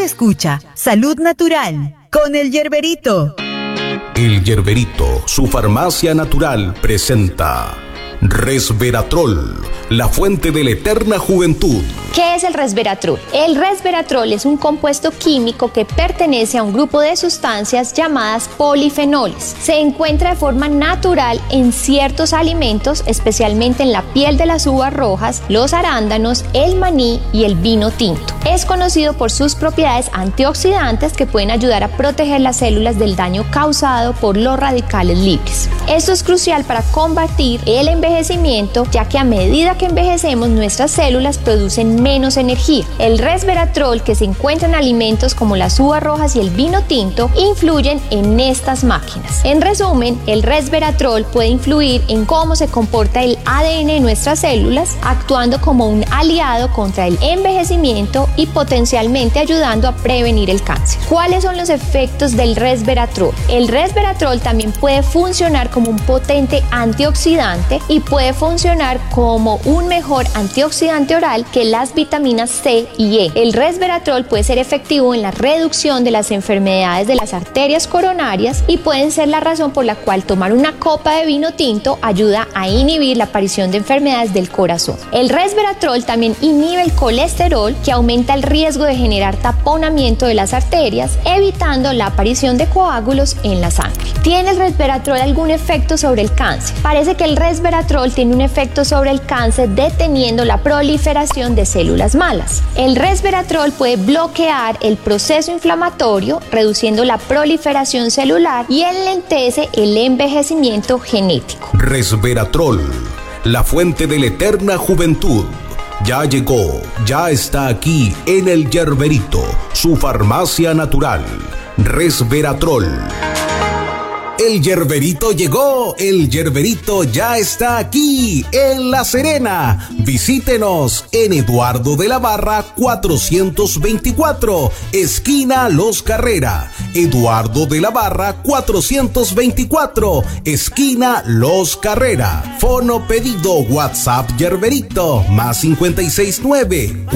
escucha Salud Natural con el Yerberito. El Yerberito, su farmacia natural, presenta Resveratrol, la fuente de la eterna juventud. ¿Qué es el resveratrol? El resveratrol es un compuesto químico que pertenece a un grupo de sustancias llamadas polifenoles. Se encuentra de forma natural en ciertos alimentos, especialmente en la piel de las uvas rojas, los arándanos, el maní y el vino tinto. Es conocido por sus propiedades antioxidantes que pueden ayudar a proteger las células del daño causado por los radicales libres. Esto es crucial para combatir el envejecimiento, ya que a medida que envejecemos nuestras células producen menos energía. El resveratrol, que se encuentra en alimentos como las uvas rojas y el vino tinto, influyen en estas máquinas. En resumen, el resveratrol puede influir en cómo se comporta el ADN de nuestras células, actuando como un aliado contra el envejecimiento y potencialmente ayudando a prevenir el cáncer. ¿Cuáles son los efectos del resveratrol? El resveratrol también puede funcionar como un potente antioxidante y puede funcionar como un mejor antioxidante oral que las vitaminas C y E. El resveratrol puede ser efectivo en la reducción de las enfermedades de las arterias coronarias y pueden ser la razón por la cual tomar una copa de vino tinto ayuda a inhibir la aparición de enfermedades del corazón. El resveratrol también inhibe el colesterol, que aumenta el riesgo de generar taponamiento de las arterias, evitando la aparición de coágulos en la sangre. ¿Tiene el resveratrol algún efecto sobre el cáncer? Parece que el resveratrol tiene un efecto sobre el cáncer deteniendo la proliferación de células malas. El resveratrol puede bloquear el proceso inflamatorio, reduciendo la proliferación celular y enlentece el envejecimiento genético. Resveratrol, la fuente de la eterna juventud. Ya llegó, ya está aquí en el Yerberito, su farmacia natural. Resveratrol. El Yerberito llegó, el Yerberito ya está aquí, en La Serena. Visítenos en Eduardo de la Barra 424, esquina Los Carrera. Eduardo de la Barra 424, esquina Los Carrera. Fono pedido WhatsApp Yerberito, más 569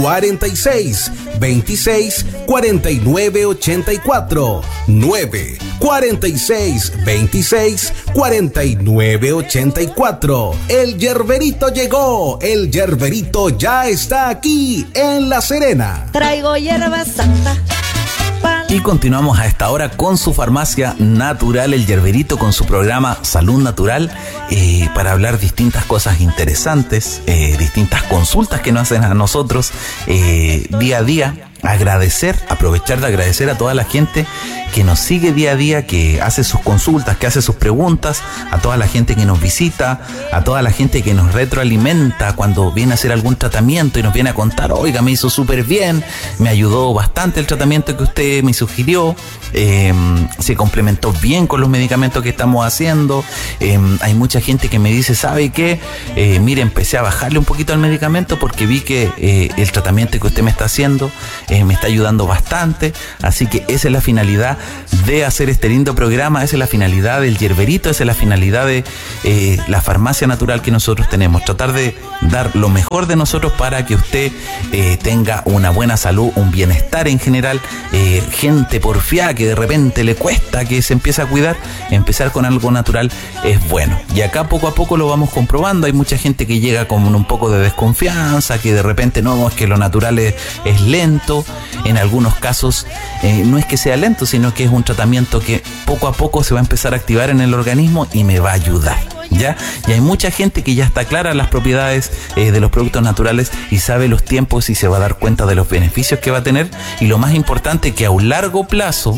46 26 49 84 9 46 26 49 84. El Yerberito llegó, el Yerberito ya está aquí en La Serena. Traigo hierba santa. Y continuamos a esta hora con su farmacia natural, el Yerberito, con su programa Salud Natural, para hablar distintas cosas interesantes, distintas consultas que nos hacen a nosotros día a día. Aprovechar de agradecer a toda la gente que nos sigue día a día, que hace sus consultas, que hace sus preguntas, a toda la gente que nos visita, a toda la gente que nos retroalimenta cuando viene a hacer algún tratamiento y nos viene a contar: oiga, me hizo súper bien, me ayudó bastante el tratamiento que usted me sugirió, se complementó bien con los medicamentos que estamos haciendo. Hay mucha gente que me dice: ¿sabe qué? Mire, empecé a bajarle un poquito al medicamento porque vi que el tratamiento que usted me está haciendo me está ayudando bastante. Así que esa es la finalidad de hacer este lindo programa, esa es la finalidad del Yerberito, esa es la finalidad de la farmacia natural que nosotros tenemos, tratar de dar lo mejor de nosotros para que usted tenga una buena salud, un bienestar en general. Gente porfiada que de repente le cuesta que se empiece a cuidar, empezar con algo natural es bueno, y acá poco a poco lo vamos comprobando. Hay mucha gente que llega con un poco de desconfianza, que de repente no, es que lo natural es lento. En algunos casos no es que sea lento, sino que es un tratamiento que poco a poco se va a empezar a activar en el organismo y me va a ayudar, ¿ya? Y hay mucha gente que ya está clara en las propiedades de los productos naturales y sabe los tiempos y se va a dar cuenta de los beneficios que va a tener. Y lo más importante, que a un largo plazo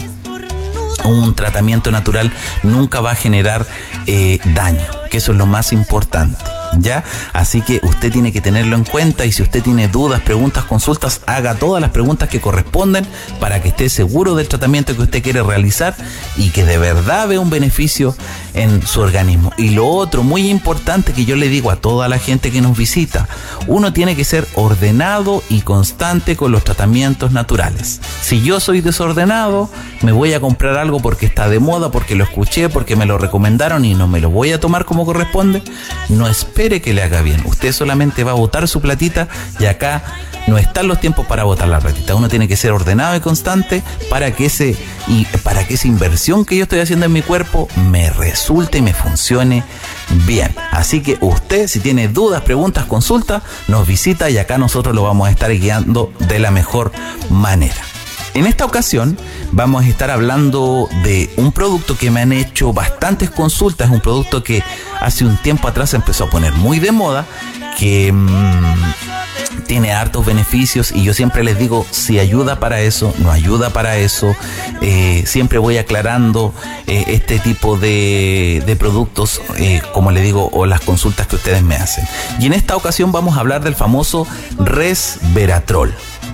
un tratamiento natural nunca va a generar daño, que eso es lo más importante, ¿ya? Así que usted tiene que tenerlo en cuenta, y si usted tiene dudas, preguntas, consultas, haga todas las preguntas que corresponden para que esté seguro del tratamiento que usted quiere realizar y que de verdad vea un beneficio en su organismo. Y lo otro muy importante que yo le digo a toda la gente que nos visita: uno tiene que ser ordenado y constante con los tratamientos naturales. Si yo soy desordenado, me voy a comprar algo porque está de moda, porque lo escuché, porque me lo recomendaron y no me lo voy a tomar como corresponde, no espero espere que le haga bien. Usted solamente va a botar su platita y acá no están los tiempos para botar la platita. Uno tiene que ser ordenado y constante para que esa inversión que yo estoy haciendo en mi cuerpo me resulte y me funcione bien. Así que usted, si tiene dudas, preguntas, consultas, nos visita y acá nosotros lo vamos a estar guiando de la mejor manera. En esta ocasión vamos a estar hablando de un producto que me han hecho bastantes consultas. Es un producto que hace un tiempo atrás se empezó a poner muy de moda, que tiene hartos beneficios y yo siempre les digo si ayuda para eso, no ayuda para eso. Siempre voy aclarando este tipo de productos, como les digo, o las consultas que ustedes me hacen. Y en esta ocasión vamos a hablar del famoso resveratrol.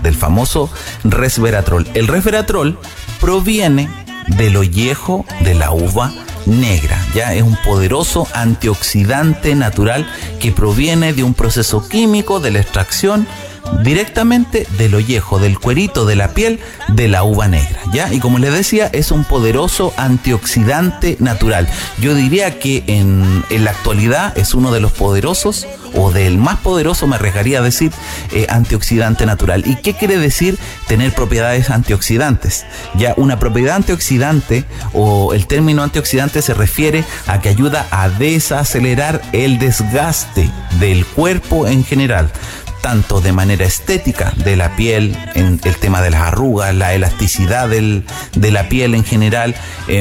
El resveratrol proviene del ollejo de la uva negra, ya es un poderoso antioxidante natural que proviene de un proceso químico de la extracción directamente del ollejo, del cuerito de la piel de la uva negra, ya, y como les decía, es un poderoso antioxidante natural. Yo diría que en la actualidad es uno de los poderosos, o del más poderoso, me arriesgaría a decir, antioxidante natural. ¿Y qué quiere decir tener propiedades antioxidantes? Ya, una propiedad antioxidante, o el término antioxidante, se refiere a que ayuda a desacelerar el desgaste del cuerpo en general, tanto de manera estética de la piel, en el tema de las arrugas, la elasticidad de la piel en general.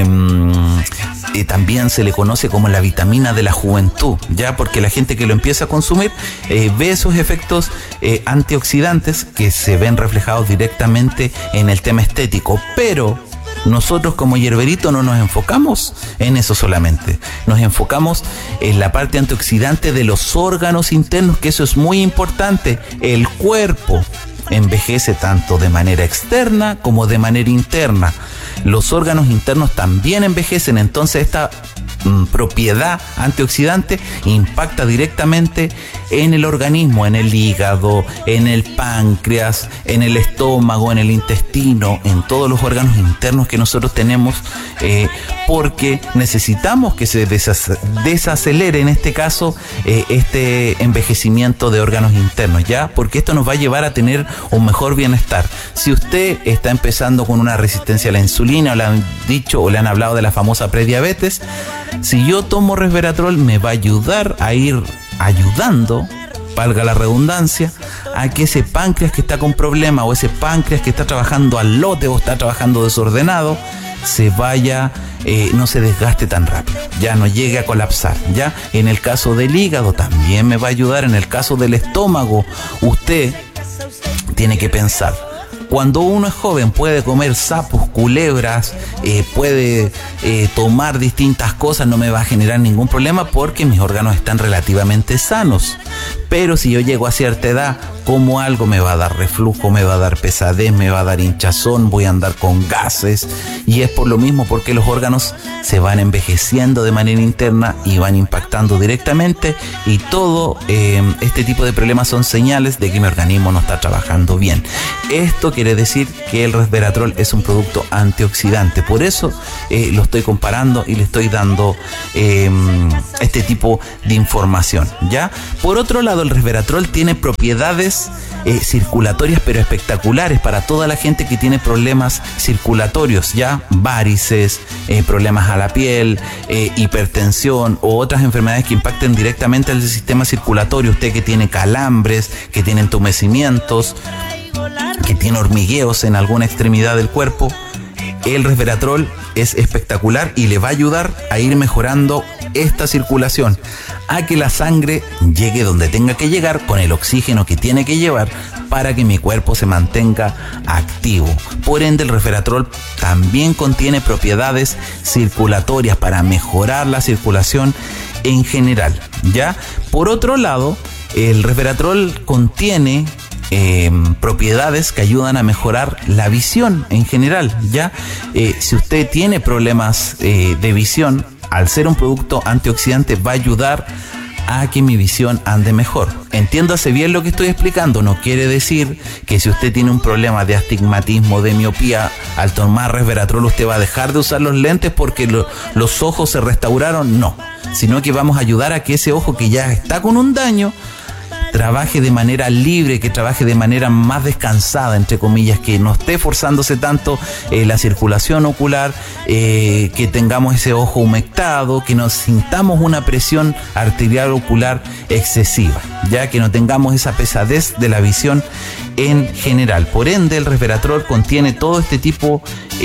También se le conoce como la vitamina de la juventud, ya, porque la gente que lo empieza a consumir ve esos efectos antioxidantes que se ven reflejados directamente en el tema estético. Pero nosotros como Yerberito no nos enfocamos en eso solamente. Nos enfocamos en la parte antioxidante de los órganos internos, que eso es muy importante. El cuerpo envejece tanto de manera externa como de manera interna. Los órganos internos también envejecen, entonces esta propiedad antioxidante impacta directamente en el organismo, en el hígado, en el páncreas, en el estómago, en el intestino, en todos los órganos internos que nosotros tenemos, porque necesitamos que se desacelere en este caso este envejecimiento de órganos internos, ya, porque esto nos va a llevar a tener un mejor bienestar. Si usted está empezando con una resistencia a la insulina, o le han dicho o le han hablado de la famosa prediabetes, si yo tomo resveratrol me va a ayudar a ir ayudando, valga la redundancia, a que ese páncreas que está con problema, o ese páncreas que está trabajando al lote o está trabajando desordenado, se vaya, no se desgaste tan rápido, ya no llegue a colapsar, ya. En el caso del hígado también me va a ayudar. En el caso del estómago, usted tiene que pensar, cuando uno es joven puede comer sapos, culebras, puede tomar distintas cosas, no me va a generar ningún problema porque mis órganos están relativamente sanos. Pero si yo llego a cierta edad, como algo, me va a dar reflujo, me va a dar pesadez, me va a dar hinchazón, voy a andar con gases, y es por lo mismo, porque los órganos se van envejeciendo de manera interna y van impactando directamente, y todo este tipo de problemas son señales de que mi organismo no está trabajando bien. Esto quiere decir que el resveratrol es un producto antioxidante, por eso lo estoy comparando y le estoy dando este tipo de información, ¿ya? Por otro lado, el resveratrol tiene propiedades circulatorias pero espectaculares para toda la gente que tiene problemas circulatorios, ya, varices, problemas a la piel, hipertensión o otras enfermedades que impacten directamente al sistema circulatorio. Usted que tiene calambres, que tiene entumecimientos, que tiene hormigueos en alguna extremidad del cuerpo, el resveratrol es espectacular y le va a ayudar a ir mejorando esta circulación, a que la sangre llegue donde tenga que llegar con el oxígeno que tiene que llevar para que mi cuerpo se mantenga activo. Por ende, el resveratrol también contiene propiedades circulatorias para mejorar la circulación en general, ¿ya? Por otro lado, el resveratrol contiene propiedades que ayudan a mejorar la visión en general, ¿ya? Si usted tiene problemas de visión, al ser un producto antioxidante va a ayudar a que mi visión ande mejor. Entiéndase bien lo que estoy explicando. No quiere decir que si usted tiene un problema de astigmatismo, de miopía, al tomar resveratrol usted va a dejar de usar los lentes porque los ojos se restauraron. No. sino que vamos a ayudar a que ese ojo que ya está con un daño trabaje de manera libre, que trabaje de manera más descansada, entre comillas, que no esté forzándose tanto la circulación ocular, que tengamos ese ojo humectado, que no sintamos una presión arterial ocular excesiva, ya que no tengamos esa pesadez de la visión en general. Por ende, el resveratrol contiene todo este tipo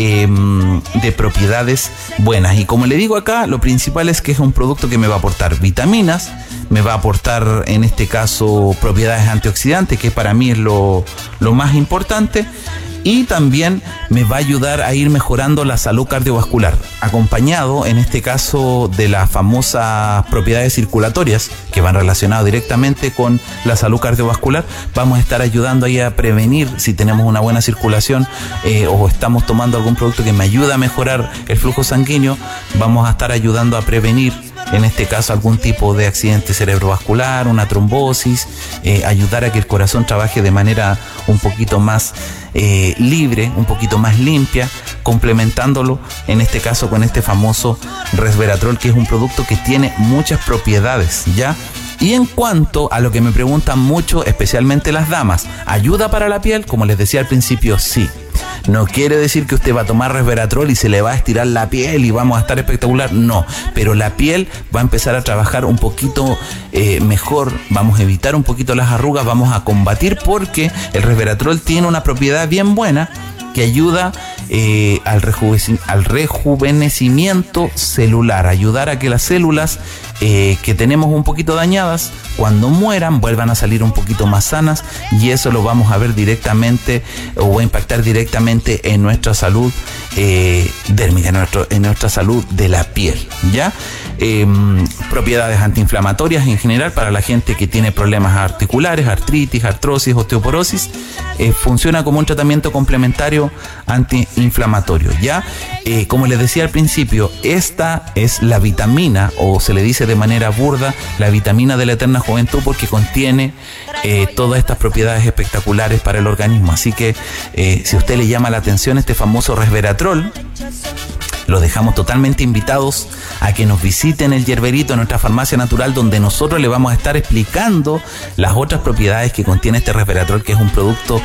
de propiedades buenas. Y como le digo acá, lo principal es que es un producto que me va a aportar vitaminas, me va a aportar en este caso propiedades antioxidantes, que para mí es lo más importante, y también me va a ayudar a ir mejorando la salud cardiovascular, acompañado en este caso de las famosas propiedades circulatorias que van relacionadas directamente con la salud cardiovascular. Vamos a estar ayudando ahí a prevenir, si tenemos una buena circulación o estamos tomando algún producto que me ayuda a mejorar el flujo sanguíneo, vamos a estar ayudando a prevenir en este caso algún tipo de accidente cerebrovascular, una trombosis, ayudar a que el corazón trabaje de manera un poquito más libre, un poquito más limpia, complementándolo en este caso con este famoso resveratrol, que es un producto que tiene muchas propiedades, ¿ya? Y en cuanto a lo que me preguntan mucho, especialmente las damas, ¿ayuda para la piel? Como les decía al principio, sí. No quiere decir que usted va a tomar resveratrol y se le va a estirar la piel y vamos a estar espectacular, no, pero la piel va a empezar a trabajar un poquito mejor, vamos a evitar un poquito las arrugas, vamos a combatir, porque el resveratrol tiene una propiedad bien buena que ayuda al rejuvenecimiento celular, ayudar a que las células que tenemos un poquito dañadas, cuando mueran, vuelvan a salir un poquito más sanas, y eso lo vamos a ver directamente o va a impactar directamente en nuestra salud dérmica, en nuestra salud de la piel, ¿ya? Propiedades antiinflamatorias en general para la gente que tiene problemas articulares, artritis, artrosis, osteoporosis. Funciona como un tratamiento complementario antiinflamatorio, ¿ya? Como les decía al principio, esta es la vitamina, o se le dice de manera burda, la vitamina de la eterna juventud, porque contiene todas estas propiedades espectaculares para el organismo. Así que si a usted le llama la atención este famoso resveratrol, los dejamos totalmente invitados a que nos visiten el Yerberito, nuestra farmacia natural, donde nosotros le vamos a estar explicando las otras propiedades que contiene este resveratrol, que es un producto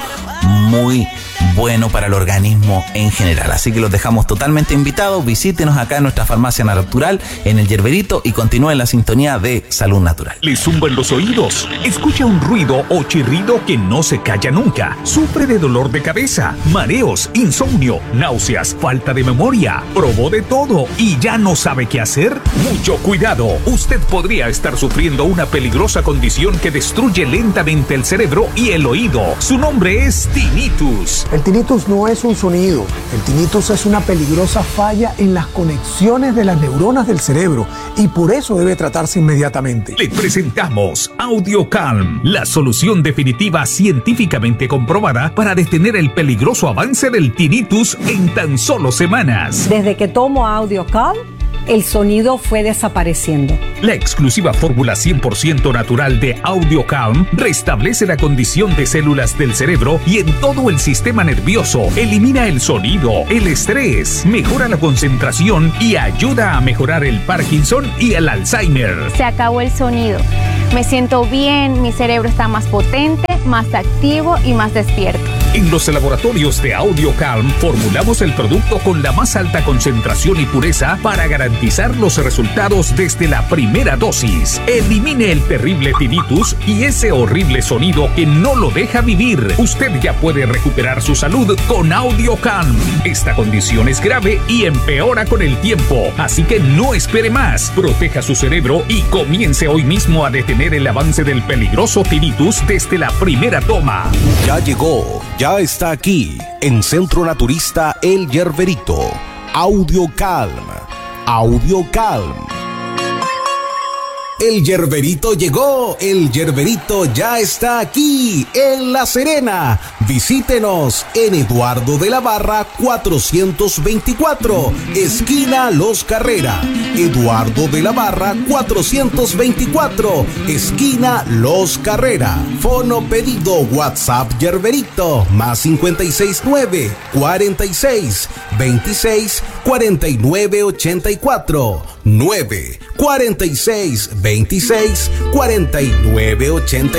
muy bueno para el organismo en general. Así que los dejamos totalmente invitados. Visítenos acá en nuestra farmacia natural, en el Yerberito, y continúen la sintonía de Salud Natural. ¿Le zumban los oídos? ¿Escucha un ruido o chirrido que no se calla nunca? ¿Sufre de dolor de cabeza, mareos, insomnio, náuseas, falta de memoria? ¿Probó de todo y ya no sabe qué hacer? Mucho cuidado. Usted podría estar sufriendo una peligrosa condición que destruye lentamente el cerebro y el oído. Su nombre es tinnitus. El tinnitus no es un sonido. El tinnitus es una peligrosa falla en las conexiones de las neuronas del cerebro, y por eso debe tratarse inmediatamente. Le presentamos Audio Calm, la solución definitiva científicamente comprobada para detener el peligroso avance del tinnitus en tan solo semanas. Desde que tomo Audio Calm, el sonido fue desapareciendo. La exclusiva fórmula 100% natural de Audio Calm restablece la condición de células del cerebro y en todo el sistema nervioso. Elimina el sonido, el estrés, mejora la concentración y ayuda a mejorar el Parkinson y el Alzheimer. Se acabó el sonido. Me siento bien, mi cerebro está más potente, más activo y más despierto. En los laboratorios de Audio Calm formulamos el producto con la más alta concentración y pureza para garantizar los resultados desde la primera dosis. Elimine el terrible tinnitus y ese horrible sonido que no lo deja vivir. Usted ya puede recuperar su salud con Audio Calm. Esta condición es grave y empeora con el tiempo, así que no espere más. Proteja su cerebro y comience hoy mismo a detener el avance del peligroso tinnitus desde la primera toma. Ya llegó, ya está aquí, en Centro Naturista El Yerberito. Audio Calm. Audio Calm. El Yerberito llegó, el Yerberito ya está aquí, en La Serena. Visítenos en Eduardo de la Barra 424, esquina Los Carrera. Eduardo de la Barra 424, esquina Los Carrera. Fono pedido WhatsApp Yerberito, más 569 46 26 49 84. 9 46 26 49 84.